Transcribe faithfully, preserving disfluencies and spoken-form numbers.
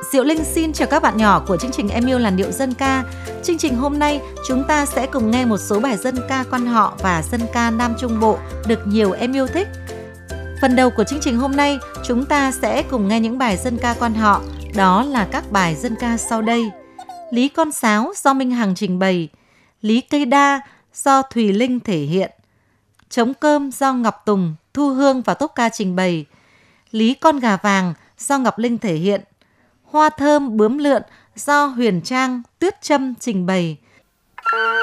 Diệu Linh xin chào các bạn nhỏ của chương trình Em yêu làn điệu dân ca. Chương trình hôm nay chúng ta sẽ cùng nghe một số bài dân ca quan họ và dân ca Nam Trung Bộ được nhiều em yêu thích. Phần đầu của chương trình hôm nay chúng ta sẽ cùng nghe những bài dân ca quan họ, đó là các bài dân ca sau đây: Lý Con Sáo do Minh Hằng trình bày, Lý Cây Đa do Thùy Linh thể hiện, Trống Cơm do Ngọc Tùng, Thu Hương và Tốp Ca trình bày, Lý Con Gà Vàng do Ngọc Linh thể hiện, Hoa Thơm Bướm Lượn do Huyền Trang, Tuyết Trâm trình bày.